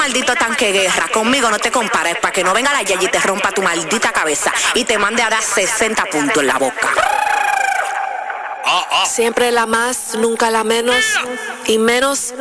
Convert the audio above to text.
maldito tanque guerra. Conmigo no te compares, para que no venga la Yayi y te rompa tu maldita cabeza y te mande a dar 60 puntos en la boca. Siempre la más, nunca la menos, y menos